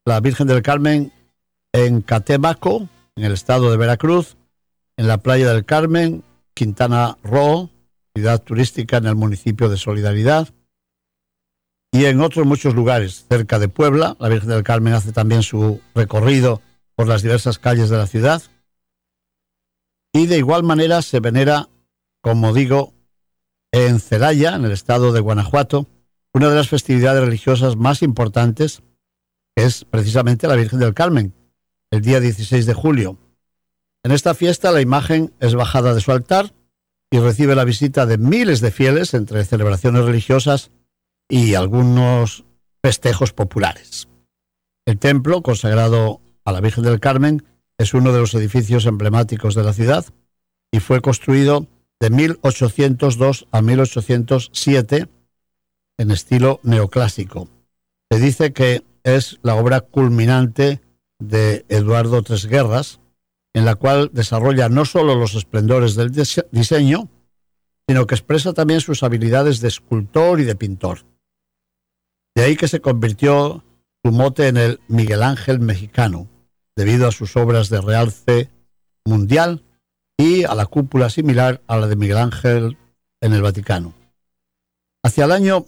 la Virgen del Carmen en Catemaco, en el estado de Veracruz, en la playa del Carmen, Quintana Roo, ciudad turística en el municipio de Solidaridad, y en otros muchos lugares cerca de Puebla. La Virgen del Carmen hace también su recorrido por las diversas calles de la ciudad. Y de igual manera se venera, como digo, en Celaya, en el estado de Guanajuato, una de las festividades religiosas más importantes, que es precisamente la Virgen del Carmen, el día 16 de julio. En esta fiesta la imagen es bajada de su altar y recibe la visita de miles de fieles entre celebraciones religiosas y algunos festejos populares. El templo, consagrado a la Virgen del Carmen, es uno de los edificios emblemáticos de la ciudad y fue construido de 1802 a 1807 en estilo neoclásico. Se dice que es la obra culminante de Eduardo Tresguerras, en la cual desarrolla no solo los esplendores del diseño, sino que expresa también sus habilidades de escultor y de pintor. De ahí que se convirtió su mote en el Miguel Ángel mexicano, debido a sus obras de realce mundial y a la cúpula similar a la de Miguel Ángel en el Vaticano. Hacia el año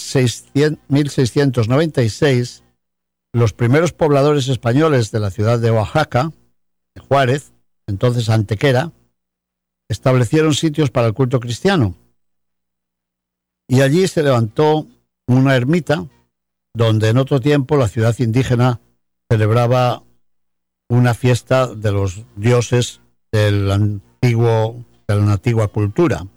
1696, los primeros pobladores españoles de la ciudad de Oaxaca, de Juárez, entonces Antequera, establecieron sitios para el culto cristiano. Y allí se levantó una ermita donde en otro tiempo la ciudad indígena celebraba una fiesta de los dioses de la antigua cultura.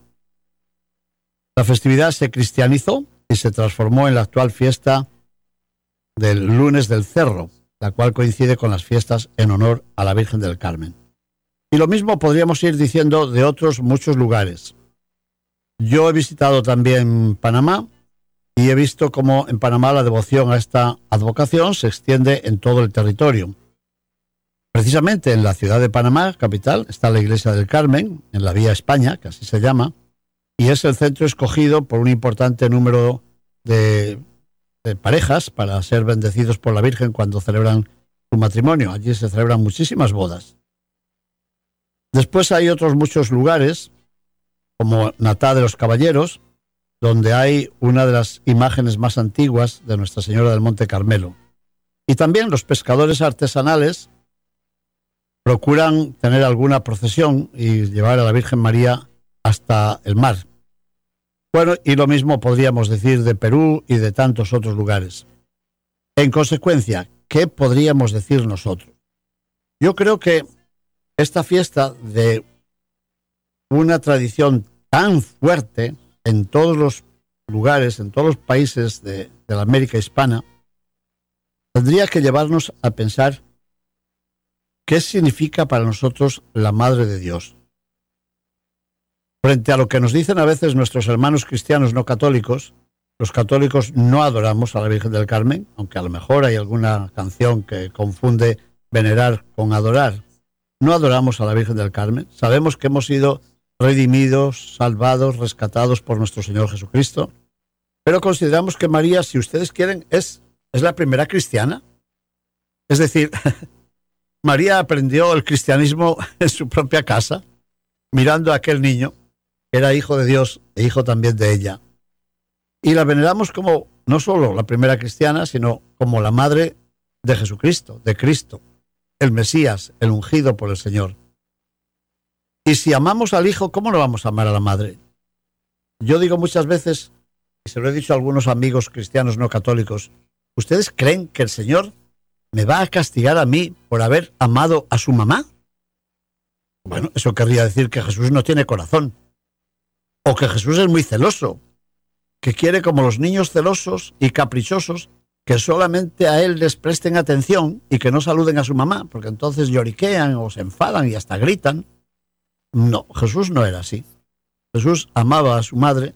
La festividad se cristianizó y se transformó en la actual fiesta del Lunes del Cerro, la cual coincide con las fiestas en honor a la Virgen del Carmen. Y lo mismo podríamos ir diciendo de otros muchos lugares. Yo he visitado también Panamá y he visto cómo en Panamá la devoción a esta advocación se extiende en todo el territorio. Precisamente en la ciudad de Panamá, capital, está la Iglesia del Carmen, en la Vía España, que así se llama, y es el centro escogido por un importante número de parejas para ser bendecidos por la Virgen cuando celebran su matrimonio. Allí se celebran muchísimas bodas. Después hay otros muchos lugares, como Natá de los Caballeros, donde hay una de las imágenes más antiguas de Nuestra Señora del Monte Carmelo. Y también los pescadores artesanales procuran tener alguna procesión y llevar a la Virgen María hasta el mar. Bueno, y lo mismo podríamos decir de Perú y de tantos otros lugares. En consecuencia, ¿qué podríamos decir nosotros? Yo creo que esta fiesta de una tradición tan fuerte en todos los lugares, en todos los países de la América hispana, tendría que llevarnos a pensar qué significa para nosotros la Madre de Dios. Frente a lo que nos dicen a veces nuestros hermanos cristianos no católicos, los católicos no adoramos a la Virgen del Carmen, aunque a lo mejor hay alguna canción que confunde venerar con adorar. No adoramos a la Virgen del Carmen. Sabemos que hemos sido redimidos, salvados, rescatados por nuestro Señor Jesucristo, pero consideramos que María, si ustedes quieren, es la primera cristiana. Es decir, María aprendió el cristianismo en su propia casa, mirando a aquel niño, que era hijo de Dios e hijo también de ella. Y la veneramos como no solo la primera cristiana, sino como la madre de Jesucristo, de Cristo, el Mesías, el ungido por el Señor. Y si amamos al hijo, ¿cómo no vamos a amar a la madre? Yo digo muchas veces, y se lo he dicho a algunos amigos cristianos no católicos, ¿ustedes creen que el Señor me va a castigar a mí por haber amado a su mamá? Bueno, eso querría decir que Jesús no tiene corazón, o que Jesús es muy celoso, que quiere, como los niños celosos y caprichosos, que solamente a él les presten atención y que no saluden a su mamá, porque entonces lloriquean o se enfadan y hasta gritan. No, Jesús no era así. Jesús amaba a su madre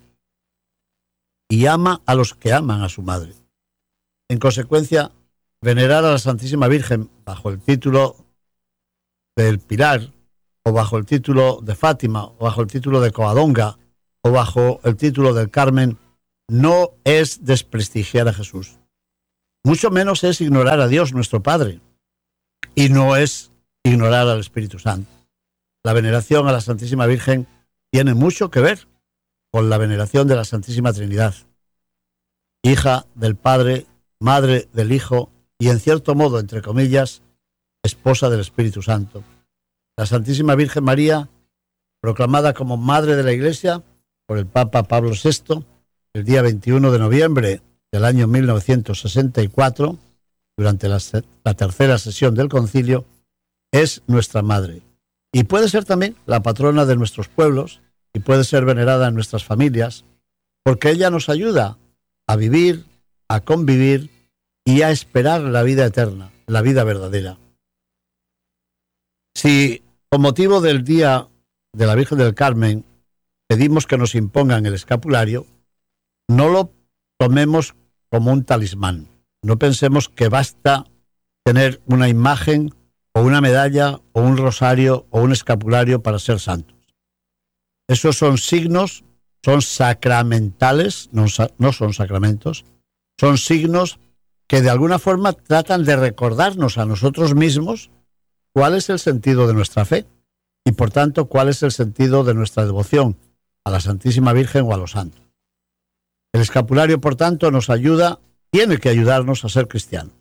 y ama a los que aman a su madre. En consecuencia, venerar a la Santísima Virgen bajo el título del Pilar, o bajo el título de Fátima, o bajo el título de Covadonga, o bajo el título del Carmen, no es desprestigiar a Jesús. mucho menos es ignorar a Dios, nuestro Padre, y no es ignorar al Espíritu Santo. La veneración a la Santísima Virgen tiene mucho que ver con la veneración de la Santísima Trinidad, hija del Padre, madre del Hijo y, en cierto modo, entre comillas, esposa del Espíritu Santo. La Santísima Virgen María, proclamada como Madre de la Iglesia por el Papa Pablo VI, el día 21 de noviembre del año 1964, durante la tercera sesión del concilio, es nuestra Madre. Y puede ser también la patrona de nuestros pueblos y puede ser venerada en nuestras familias, porque ella nos ayuda a vivir, a convivir y a esperar la vida eterna, la vida verdadera. Si con motivo del Día de la Virgen del Carmen pedimos que nos impongan el escapulario, no lo tomemos como un talismán. No pensemos que basta tener una imagen o una medalla o un rosario o un escapulario para ser santos. Esos son signos, son sacramentales, no son sacramentos, son signos que de alguna forma tratan de recordarnos a nosotros mismos cuál es el sentido de nuestra fe y, por tanto, cuál es el sentido de nuestra devoción a la Santísima Virgen o a los santos. El escapulario, por tanto, nos ayuda, tiene que ayudarnos a ser cristianos.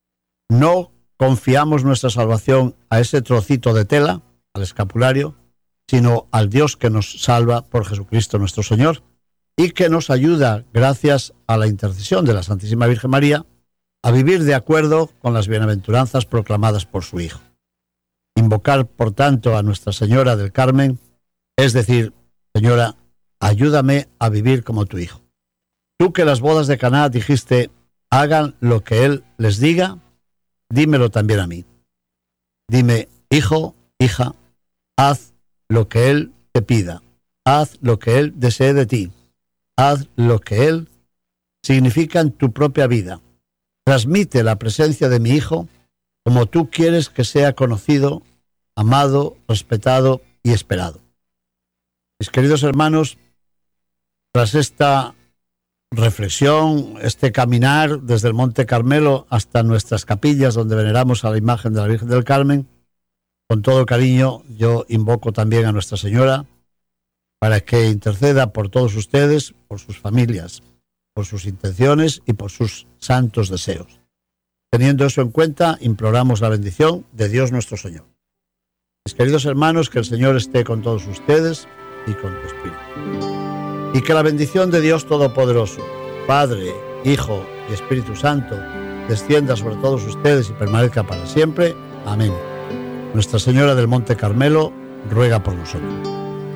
No confiamos nuestra salvación a ese trocito de tela, al escapulario, sino al Dios que nos salva por Jesucristo nuestro Señor y que nos ayuda, gracias a la intercesión de la Santísima Virgen María, a vivir de acuerdo con las bienaventuranzas proclamadas por su Hijo. Invocar, por tanto, a Nuestra Señora del Carmen, es decir, Señora, ayúdame a vivir como tu Hijo. Tú que las bodas de Caná dijiste, hagan lo que Él les diga, dímelo también a mí. Dime, hijo, hija, haz lo que Él te pida, haz lo que Él desee de ti, haz lo que Él significa en tu propia vida. Transmite la presencia de mi Hijo como tú quieres que sea conocido, amado, respetado y esperado. Mis queridos hermanos, tras esta reflexión, este caminar desde el Monte Carmelo hasta nuestras capillas donde veneramos a la imagen de la Virgen del Carmen, con todo cariño yo invoco también a Nuestra Señora para que interceda por todos ustedes, por sus familias, por sus intenciones y por sus santos deseos. Teniendo eso en cuenta, imploramos la bendición de Dios nuestro Señor. Mis queridos hermanos, que el Señor esté con todos ustedes y con tu espíritu. Y que la bendición de Dios Todopoderoso, Padre, Hijo y Espíritu Santo, descienda sobre todos ustedes y permanezca para siempre. Amén. Nuestra Señora del Monte Carmelo ruega por nosotros.